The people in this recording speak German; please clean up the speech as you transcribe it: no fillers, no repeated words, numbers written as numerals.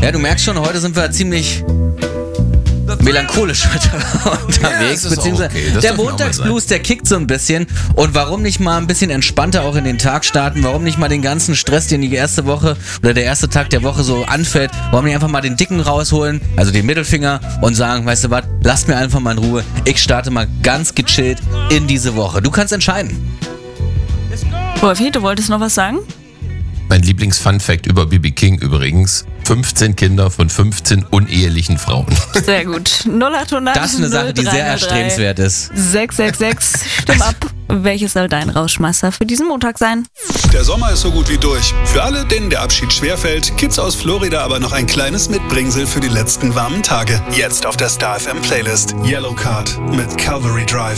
Ja, du merkst schon, heute sind wir ziemlich melancholisch unterwegs, das ist beziehungsweise okay. Das der darf auch mal Montagsblues, der kickt so ein bisschen. Und warum nicht mal ein bisschen entspannter auch in den Tag starten? Warum nicht mal den ganzen Stress, den die erste Woche oder der erste Tag der Woche so anfällt, warum nicht einfach mal den Dicken rausholen, also den Mittelfinger, und sagen, weißt du was, lasst mir einfach mal in Ruhe, ich starte mal ganz gechillt in diese Woche. Du kannst entscheiden. Wolfi, du wolltest noch was sagen? Mein Lieblings-Fun-Fact über B.B. King übrigens: 15 Kinder von 15 unehelichen Frauen. Sehr gut. 0800 Das ist eine Sache, die sehr erstrebenswert ist. 666, stimm ab. Welches soll dein Rauschmeister für diesen Montag sein? Der Sommer ist so gut wie durch. Für alle, denen der Abschied schwerfällt, gibt's aus Florida aber noch ein kleines Mitbringsel für die letzten warmen Tage. Jetzt auf der Star FM Playlist. Yellow Card mit Calvary Drive.